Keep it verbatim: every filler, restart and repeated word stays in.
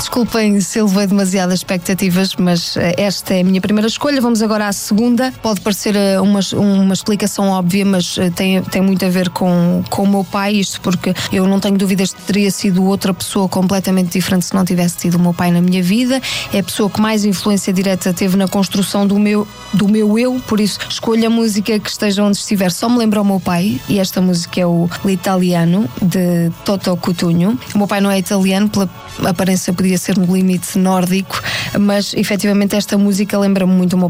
Desculpem se elevei demasiadas expectativas, mas esta é a minha primeira escolha. Vamos agora à segunda. Pode parecer uma, uma explicação óbvia, mas tem, tem muito a ver com, com o meu pai. Isto porque eu não tenho dúvidas que teria sido outra pessoa completamente diferente se não tivesse tido o meu pai na minha vida. É a pessoa que mais influência direta teve na construção do meu, do meu eu. Por isso, escolho a música que esteja onde estiver. Só me lembra o meu pai, e esta música é o L'Italiano, de Toto Cutugno. O meu pai não é italiano, pela aparência podia ser no limite nórdico, mas efetivamente esta música lembra-me muito o meu